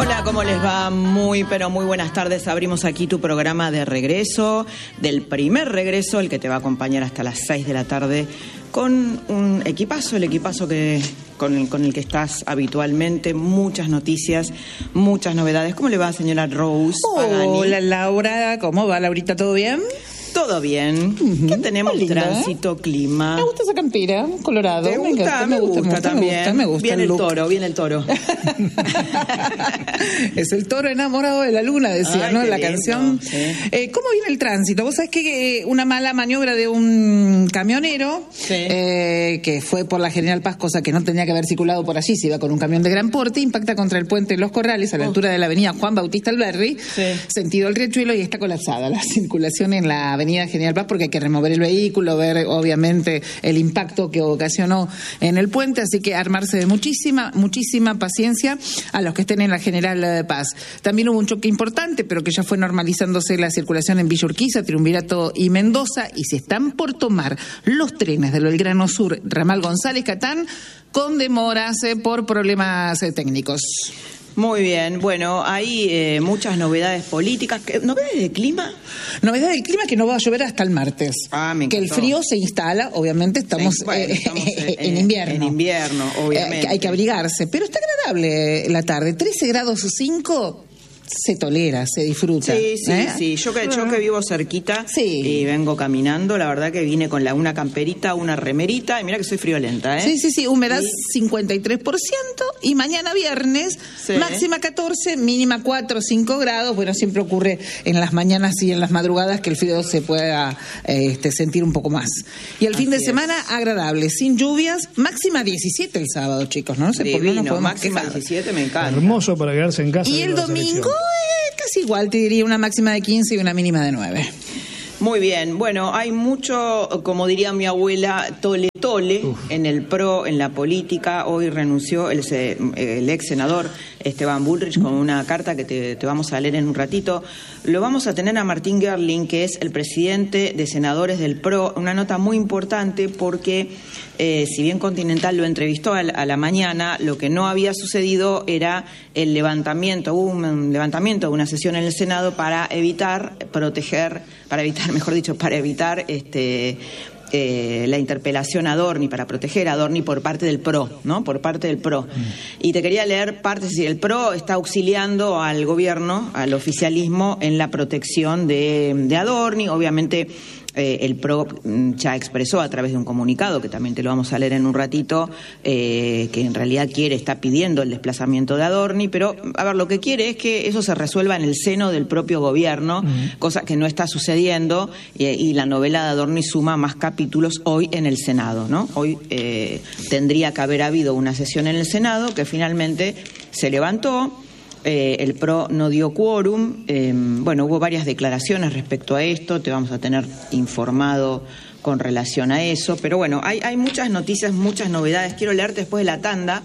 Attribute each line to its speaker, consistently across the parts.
Speaker 1: Hola, ¿cómo les va? Muy, pero muy buenas tardes. Abrimos aquí tu programa de regreso, del primer regreso, el que te va a acompañar hasta las 6 de la tarde, con un equipazo, el equipazo con el que estás habitualmente. Muchas noticias, muchas novedades. ¿Cómo le va, señora Rose Pagani?
Speaker 2: Hola, Laura. ¿Cómo va, Laurita? ¿Todo bien?
Speaker 1: Todo bien. ¿Qué tenemos? Tránsito, clima.
Speaker 2: Me gusta esa campera, colorado.
Speaker 1: ¿Te gusta? Me gusta también.
Speaker 2: Me gusta
Speaker 1: Viene
Speaker 2: el
Speaker 1: el
Speaker 2: look.
Speaker 1: toro, viene el toro.
Speaker 2: Es el toro enamorado de la luna, decía,
Speaker 1: Ay,
Speaker 2: ¿no?
Speaker 1: qué
Speaker 2: La
Speaker 1: lindo,
Speaker 2: canción.
Speaker 1: sí.
Speaker 2: ¿Cómo viene el tránsito? Vos sabés que una mala maniobra de un camionero,
Speaker 1: Sí.
Speaker 2: que fue por la General Paz, cosa que no tenía que haber circulado por allí, se iba con un camión de gran porte, impacta contra el puente Los Corrales, a la altura de la avenida Juan Bautista Alberri,
Speaker 1: Sí.
Speaker 2: sentido el Riachuelo, y está colapsada la circulación en la avenida General Paz, porque hay que remover el vehículo, ver obviamente el impacto que ocasionó en el puente, así que armarse de muchísima paciencia a los que estén en la General Paz. También hubo un choque importante, pero que ya fue normalizándose la circulación en Villa Urquiza, Triunvirato y Mendoza, y si están por tomar los trenes del Belgrano Sur, Ramal González Catán, con demoras por problemas técnicos.
Speaker 1: Muy bien, bueno, hay muchas novedades políticas. ¿Novedades de clima?
Speaker 2: Novedad del clima, que no va a llover hasta el martes.
Speaker 1: Ah, me
Speaker 2: que el
Speaker 1: encantó.
Speaker 2: frío se instala, obviamente estamos,
Speaker 1: Sí, bueno, estamos
Speaker 2: en invierno.
Speaker 1: En invierno, obviamente.
Speaker 2: Hay que abrigarse, pero está agradable la tarde. 13 grados o 5 se tolera, se disfruta.
Speaker 1: Sí, sí. Yo que vivo cerquita
Speaker 2: Sí.
Speaker 1: y vengo caminando, la verdad que vine con una camperita, una remerita, y mira que soy friolenta, ¿eh?
Speaker 2: Sí, humedad 53%, y mañana viernes,
Speaker 1: Sí.
Speaker 2: máxima 14, mínima 4 o 5 grados. Bueno, siempre ocurre en las mañanas y en las madrugadas que el frío se pueda sentir un poco más. Y el fin de
Speaker 1: Así
Speaker 2: semana agradable, sin lluvias, máxima 17 el sábado, chicos, ¿no? No
Speaker 1: Divino,
Speaker 2: nos podemos
Speaker 1: máxima
Speaker 2: quejar.
Speaker 1: 17, me encanta.
Speaker 3: Hermoso para quedarse en casa.
Speaker 2: Y el
Speaker 3: viendo la
Speaker 2: domingo,
Speaker 3: selección.
Speaker 2: casi igual, te diría una máxima de 15 y una mínima de 9.
Speaker 1: Muy bien, bueno, hay mucho, como diría mi abuela, tole en el PRO, en la política. Hoy renunció el ex senador Esteban Bullrich con una carta que te vamos a leer en un ratito. Lo vamos a tener a Martín Gerling, que es el presidente de senadores del PRO, una nota muy importante porque si bien Continental lo entrevistó a la mañana, lo que no había sucedido era el levantamiento, hubo un levantamiento de una sesión en el Senado para evitar la interpelación a Adorni, para proteger a Adorni por parte del PRO, ¿no? Por parte del PRO. Y te quería leer partes, es decir, el PRO está auxiliando al gobierno, al oficialismo, en la protección de Adorni. Obviamente el PRO ya expresó a través de un comunicado, que también te lo vamos a leer en un ratito, que en realidad está pidiendo el desplazamiento de Adorni, pero a ver, lo que quiere es que eso se resuelva en el seno del propio gobierno, cosa que no está sucediendo, y la novela de Adorni suma más capítulos hoy en el Senado, ¿no? Hoy tendría que haber habido una sesión en el Senado que finalmente se levantó. El PRO no dio quórum. Bueno, hubo varias declaraciones respecto a esto, te vamos a tener informado con relación a eso, pero bueno, hay muchas noticias, muchas novedades. Quiero leerte después de la tanda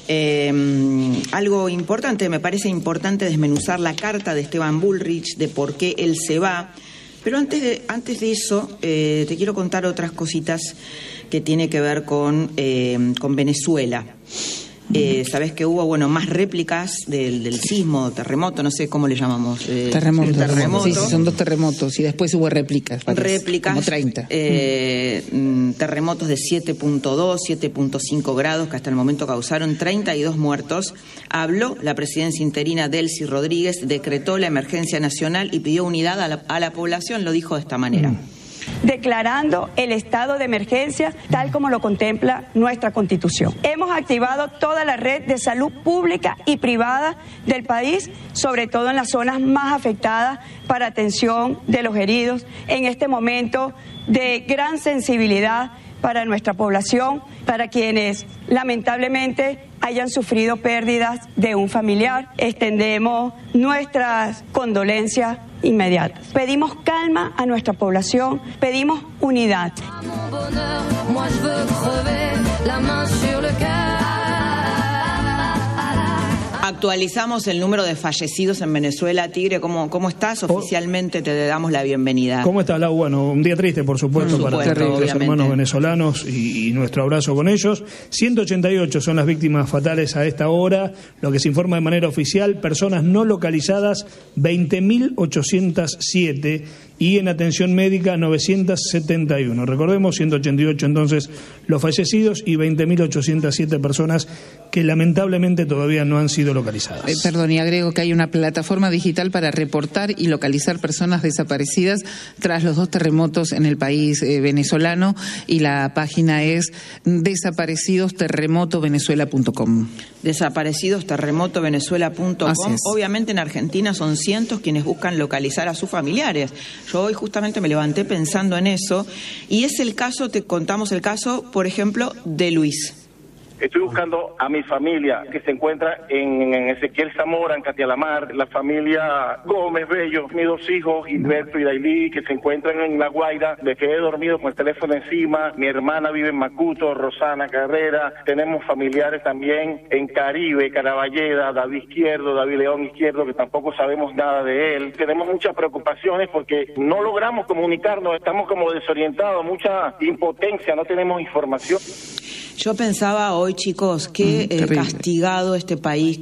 Speaker 1: algo importante. Me parece importante desmenuzar la carta de Esteban Bullrich, de por qué él se va, pero antes de eso te quiero contar otras cositas que tiene que ver con Venezuela. Sabés que hubo, más réplicas del sismo, terremoto, no sé cómo le llamamos.
Speaker 2: Terremoto. Sí, son 2 terremotos, y después hubo réplicas, como 30.
Speaker 1: Terremotos de 7.2, 7.5 grados, que hasta el momento causaron 32 muertos. Habló la presidencia interina Delcy Rodríguez, decretó la emergencia nacional y pidió unidad a la población, lo dijo de esta manera.
Speaker 4: Declarando el estado de emergencia tal como lo contempla nuestra Constitución. Hemos activado toda la red de salud pública y privada del país, sobre todo en las zonas más afectadas, para atención de los heridos en este momento de gran sensibilidad para nuestra población, para quienes lamentablemente hayan sufrido pérdidas de un familiar. Extendemos nuestras condolencias inmediatas. Pedimos calma a nuestra población, pedimos unidad.
Speaker 1: Actualizamos el número de fallecidos en Venezuela. Tigre, ¿cómo estás? Oficialmente te damos la bienvenida.
Speaker 3: ¿Cómo estás, Lau? Bueno, un día triste, por supuesto, para todos los hermanos venezolanos y nuestro abrazo con ellos. 188 son las víctimas fatales a esta hora, lo que se informa de manera oficial. Personas no localizadas, 20.807, y en atención médica 971. Recordemos, 188 entonces los fallecidos y 20.807 personas que lamentablemente todavía no han sido localizadas.
Speaker 2: Perdón, y agrego que hay una plataforma digital para reportar y localizar personas desaparecidas tras los 2 terremotos en el país venezolano, y la página es desaparecidosterremotovenezuela.com.
Speaker 1: Desaparecidosterremotovenezuela.com. Obviamente en Argentina son cientos quienes buscan localizar a sus familiares. Yo hoy justamente me levanté pensando en eso, y es el caso, te contamos el caso, por ejemplo, de Luis.
Speaker 5: Estoy buscando a mi familia que se encuentra en Ezequiel Zamora, en Catialamar, la familia Gómez Bello, mis 2 hijos, Gilberto y Dailí, que se encuentran en La Guaira. Me quedé dormido con el teléfono encima. Mi hermana vive en Macuto, Rosana Carrera. Tenemos familiares también en Caribe, Caraballeda, David León Izquierdo, que tampoco sabemos nada de él. Tenemos muchas preocupaciones porque no logramos comunicarnos, estamos como desorientados, mucha impotencia, no tenemos información.
Speaker 1: Yo pensaba hoy, chicos, qué castigado este país,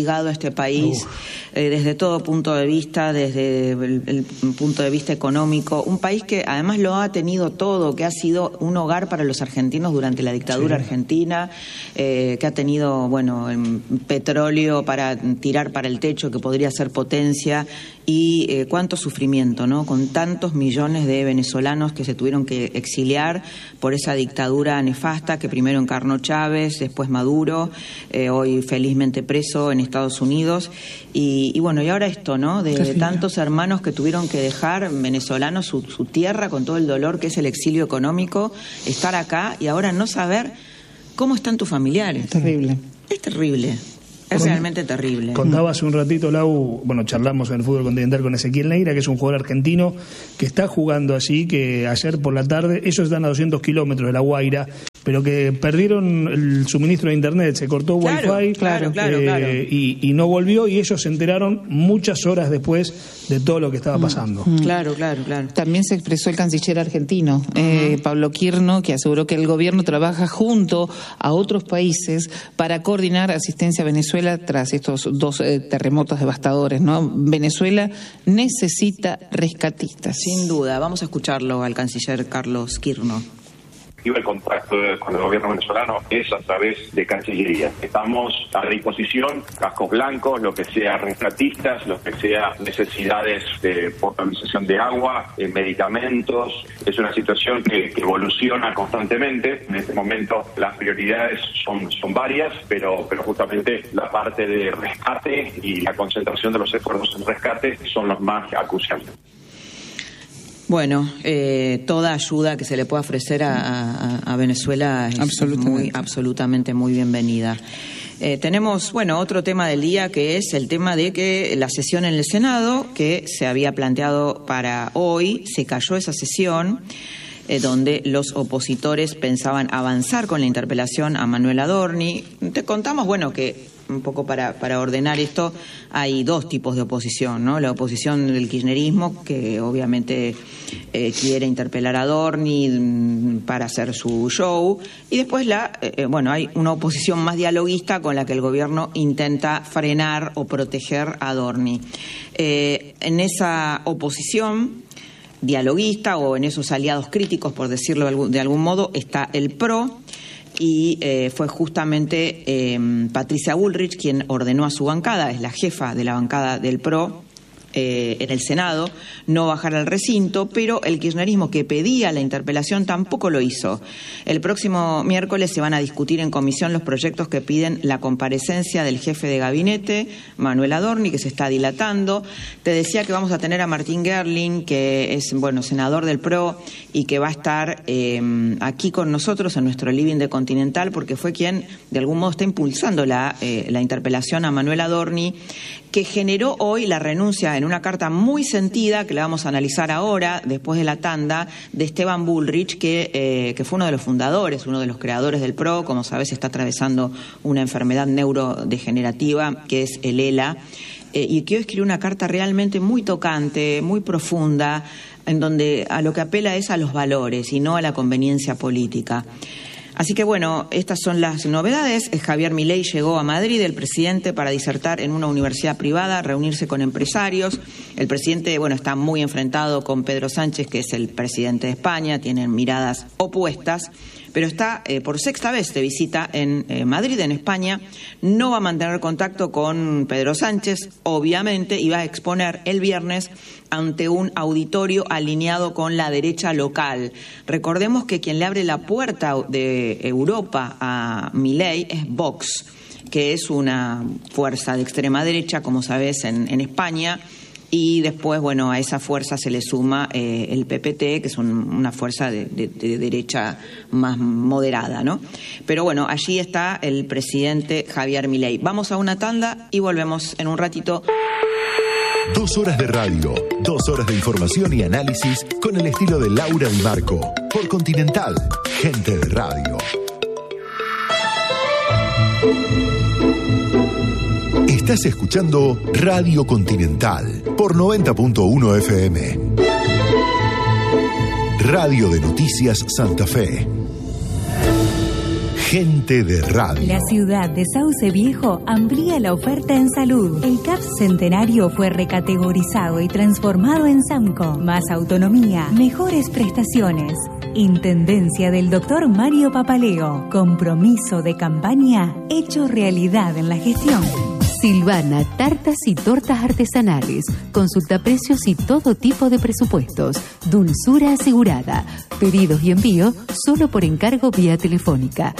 Speaker 1: desde todo punto de vista, desde el punto de vista económico, un país que además lo ha tenido todo, que ha sido un hogar para los argentinos durante la dictadura argentina, que ha tenido, petróleo para tirar para el techo, que podría ser potencia, y cuánto sufrimiento, ¿no? Con tantos millones de venezolanos que se tuvieron que exiliar por esa dictadura nefasta que primero encarnó Chávez, después Maduro, hoy felizmente preso en Estados Unidos, y ahora esto, ¿no? De tantos hermanos que tuvieron que dejar, venezolanos, su tierra, con todo el dolor que es el exilio económico, estar acá y ahora no saber cómo están tus familiares.
Speaker 2: Es terrible.
Speaker 1: Es terrible. Es realmente terrible.
Speaker 3: Contaba hace un ratito, Lau, charlamos en el fútbol continental con Ezequiel Neira, que es un jugador argentino que está jugando allí, que ayer por la tarde, ellos están a 200 kilómetros de La Guaira, pero que perdieron el suministro de internet, se cortó Wi-Fi,
Speaker 1: claro.
Speaker 3: Y no volvió, y ellos se enteraron muchas horas después de todo lo que estaba pasando.
Speaker 1: Claro.
Speaker 2: También se expresó el canciller argentino, Pablo Quirno, que aseguró que el gobierno trabaja junto a otros países para coordinar asistencia a Venezuela tras estos 2 terremotos devastadores, ¿no? Venezuela necesita rescatistas.
Speaker 1: Sin duda, vamos a escucharlo al canciller Carlos Quirno.
Speaker 6: El contacto con el gobierno venezolano es a través de Cancillería. Estamos a disposición, cascos blancos, lo que sea rescatistas, lo que sea necesidades de potabilización de agua, medicamentos. Es una situación que evoluciona constantemente. En este momento las prioridades son varias, pero justamente la parte de rescate y la concentración de los esfuerzos en rescate son los más acuciantes.
Speaker 1: Toda ayuda que se le pueda ofrecer a Venezuela es absolutamente muy bienvenida. Tenemos, otro tema del día, que es el tema de que la sesión en el Senado, que se había planteado para hoy, se cayó esa sesión, donde los opositores pensaban avanzar con la interpelación a Manuel Adorni. Te contamos, que un poco para ordenar esto, hay 2 tipos de oposición, ¿no? La oposición del kirchnerismo, que obviamente quiere interpelar a Adorni para hacer su show, y después hay una oposición más dialoguista con la que el gobierno intenta frenar o proteger a Adorni. En esa oposición dialoguista, o en esos aliados críticos, por decirlo de algún modo, está el PRO, y fue justamente Patricia Bullrich quien ordenó a su bancada, es la jefa de la bancada del PRO en el Senado, no bajar al recinto, pero el kirchnerismo, que pedía la interpelación, tampoco lo hizo. El próximo miércoles se van a discutir en comisión los proyectos que piden la comparecencia del jefe de gabinete, Manuel Adorni, que se está dilatando. Te decía que vamos a tener a Martín Gerling, que es senador del PRO, y que va a estar aquí con nosotros en nuestro living de Continental, porque fue quien de algún modo está impulsando la interpelación a Manuel Adorni, que generó hoy la renuncia en una carta muy sentida, que la vamos a analizar ahora, después de la tanda, de Esteban Bullrich, que fue uno de los fundadores, uno de los creadores del PRO. Como sabes, está atravesando una enfermedad neurodegenerativa, que es el ELA, y que hoy escribió una carta realmente muy tocante, muy profunda, en donde a lo que apela es a los valores y no a la conveniencia política. Así que bueno, estas son las novedades. Javier Milei llegó a Madrid, el presidente, para disertar en una universidad privada, reunirse con empresarios. El presidente, bueno, está muy enfrentado con Pedro Sánchez, que es el presidente de España, tienen miradas opuestas, pero está por sexta vez de visita en Madrid, en España. No va a mantener contacto con Pedro Sánchez, obviamente, y va a exponer el viernes ante un auditorio alineado con la derecha local. Recordemos que quien le abre la puerta de Europa a Milei es Vox, que es una fuerza de extrema derecha, como sabes, en España. Y después, bueno, a esa fuerza se le suma el PPT, que es una fuerza de derecha más moderada, ¿no? Pero bueno, allí está el presidente Javier Milei. Vamos a una tanda y volvemos en un ratito.
Speaker 7: 2 horas de radio, 2 horas de información y análisis con el estilo de Laura Di Marco. Por Continental, gente de radio. Estás escuchando Radio Continental por 90.1 FM. Radio de Noticias Santa Fe. Gente de radio.
Speaker 8: La ciudad de Sauce Viejo amplía la oferta en salud. El CAPS Centenario fue recategorizado y transformado en SAMCO. Más autonomía, mejores prestaciones. Intendencia del Dr. Mario Papaleo. Compromiso de campaña hecho realidad en la gestión.
Speaker 9: Silvana, tartas y tortas artesanales. Consulta precios y todo tipo de presupuestos. Dulzura asegurada. Pedidos y envío solo por encargo vía telefónica.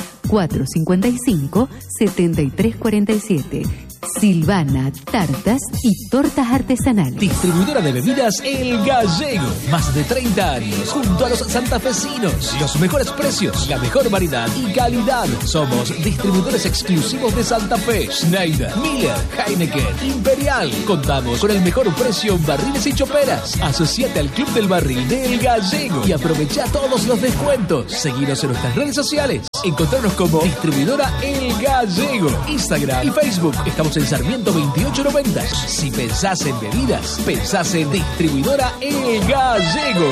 Speaker 9: 455-7347. Silvana, tartas y tortas artesanales.
Speaker 10: Distribuidora de bebidas El Gallego. Más de 30 años junto a los santafesinos. Los mejores precios, la mejor variedad y calidad. Somos distribuidores exclusivos de Santa Fe. Schneider, Miller, Heineken, Imperial. Contamos con el mejor precio en barriles y choperas. Asociate al Club del Barril de El Gallego y aprovecha todos los descuentos. Seguinos en nuestras redes sociales. Encontrarnos como Distribuidora El Gallego. Instagram y Facebook. Estamos en Sarmiento 2890. Si pensás en bebidas, pensás en Distribuidora El Gallego.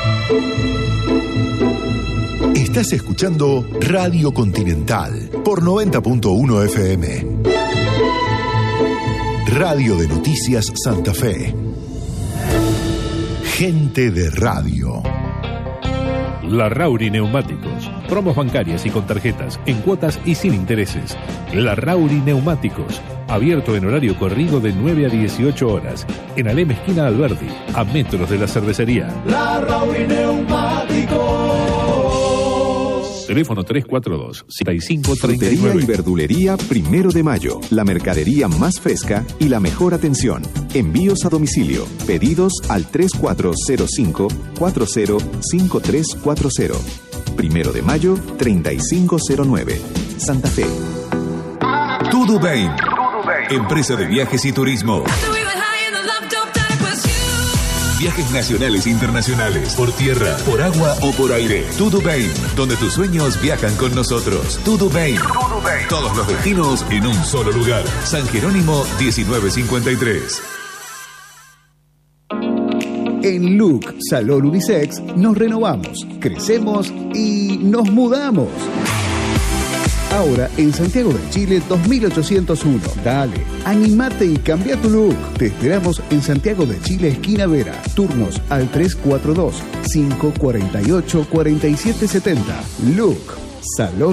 Speaker 7: Estás escuchando Radio Continental por 90.1 FM. Radio de Noticias Santa Fe. Gente de radio.
Speaker 11: Larrauri Neumáticos. Promos bancarias y con tarjetas, en cuotas y sin intereses. Larrauri Neumáticos. Abierto en horario corrido de 9 a 18 horas. En Alem esquina Alberdi, a metros de la cervecería.
Speaker 12: Larrauri Neumáticos.
Speaker 11: Teléfono 342-7539.
Speaker 13: Frutería y verdulería 1 de Mayo. La mercadería más fresca y la mejor atención. Envíos a domicilio. Pedidos al 3405-405340. 1 de Mayo 3509. Santa Fe.
Speaker 14: Tudo Bem. Empresa de viajes y turismo. Viajes nacionales e internacionales, por tierra, por agua o por aire. Tudo Bem, donde tus sueños viajan con nosotros. Tudo Bem. Todos los destinos en un solo lugar. San Jerónimo 1953.
Speaker 15: En Look Salón Unisex nos renovamos, crecemos y nos mudamos. Ahora en Santiago de Chile 2801. Dale, animate y cambia tu look. Te esperamos en Santiago de Chile, esquina Vera. Turnos al 342-548-4770. Look Salón